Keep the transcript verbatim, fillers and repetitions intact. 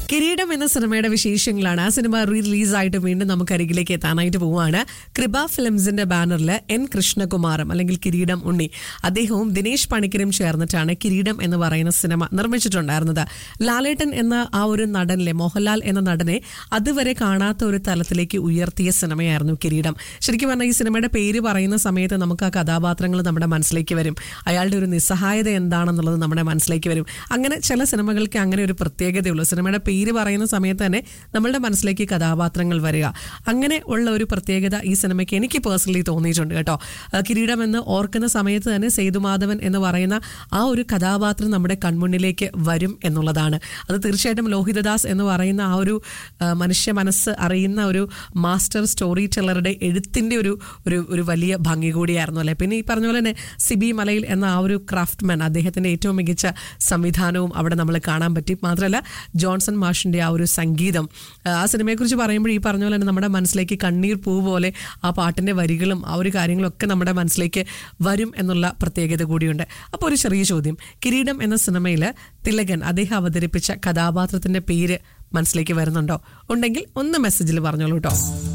കിരീടം എന്ന സിനിമയുടെ വിശേഷങ്ങളാണ്. ആ സിനിമ റീ റിലീസായിട്ട് വീണ്ടും നമുക്ക് അരികിലേക്ക് എത്താനായിട്ട് പോവുകയാണ്. കൃപ ഫിലിംസിന്റെ ബാനറിൽ എൻ കൃഷ്ണകുമാറും അല്ലെങ്കിൽ കിരീടം ഉണ്ണി അദ്ദേഹവും ദിനേശ് പണിക്കരും ചേർന്നിട്ടാണ് കിരീടം എന്ന് പറയുന്ന സിനിമ നിർമ്മിച്ചിട്ടുണ്ടായിരുന്നത്. ലാലേട്ടൻ എന്ന ആ ഒരു നടനിലെ മോഹൻലാൽ എന്ന നടനെ അതുവരെ കാണാത്ത ഒരു തലത്തിലേക്ക് ഉയർത്തിയ സിനിമയായിരുന്നു കിരീടം. ശരിക്കും പറഞ്ഞാൽ ഈ സിനിമയുടെ പേര് പറയുന്ന സമയത്ത് നമുക്ക് ആ കഥാപാത്രങ്ങൾ നമ്മുടെ മനസ്സിലേക്ക് വരും. അയാളുടെ ഒരു നിസ്സഹായത എന്താണെന്നുള്ളത് നമ്മുടെ മനസ്സിലേക്ക് വരും. അങ്ങനെ ചില സിനിമകൾക്ക് അങ്ങനെ ഒരു പ്രത്യേകതയുള്ളൂ. സിനിമയുടെ പേര് പറയുന്ന സമയത്ത് തന്നെ നമ്മളുടെ മനസ്സിലേക്ക് കഥാപാത്രങ്ങൾ വരിക. അങ്ങനെ ഉള്ള ഒരു പ്രത്യേകത ഈ സിനിമയ്ക്ക് എനിക്ക് പേഴ്സണലി തോന്നിയിട്ടുണ്ട് കേട്ടോ. കിരീടം എന്ന് ഓർക്കുന്ന സമയത്ത് തന്നെ സേതുമാധവൻ എന്ന് പറയുന്ന ആ ഒരു കഥാപാത്രം നമ്മുടെ കൺമുന്നിലേക്ക് വരും എന്നുള്ളതാണ്. അത് തീർച്ചയായിട്ടും ലോഹിതദാസ് എന്ന് പറയുന്ന ആ ഒരു മനുഷ്യ മനസ്സ് അറിയുന്ന ഒരു മാസ്റ്റർ സ്റ്റോറി ടെല്ലറുടെ എഴുത്തിൻ്റെ ഒരു ഒരു ഒരു വലിയ ഭംഗി കൂടിയായിരുന്നു അല്ലേ. പിന്നെ ഈ പറഞ്ഞ പോലെ തന്നെ സിബി മലയിൽ എന്ന ആ ഒരു ക്രാഫ്റ്റ്മാൻ, അദ്ദേഹത്തിൻ്റെ ഏറ്റവും മികച്ച സംവിധാനവും അവിടെ നമ്മൾ കാണാൻ പറ്റി. മാത്രമല്ല ജോൺസൺ മാഷിൻ്റെ ആ ഒരു സംഗീതം, ആ സിനിമയെക്കുറിച്ച് പറയുമ്പോൾ ഈ പറഞ്ഞ പോലെ തന്നെ നമ്മുടെ മനസ്സിലേക്ക് കണ്ണീർ പൂ പോലെ ആ പാട്ടിൻ്റെ വരികളും ആ ഒരു കാര്യങ്ങളൊക്കെ നമ്മുടെ മനസ്സിലേക്ക് വരും എന്നുള്ള പ്രത്യേകത കൂടിയുണ്ട്. അപ്പോൾ ഒരു ചെറിയ ചോദ്യം, കിരീടം എന്ന സിനിമയിൽ തിലകൻ അദ്ദേഹം അവതരിപ്പിച്ച കഥാപാത്രത്തിൻ്റെ പേര് മനസ്സിലേക്ക് വരുന്നുണ്ടോ? ഉണ്ടെങ്കിൽ ഒന്ന് മെസ്സേജിൽ പറഞ്ഞോളൂ കേട്ടോ.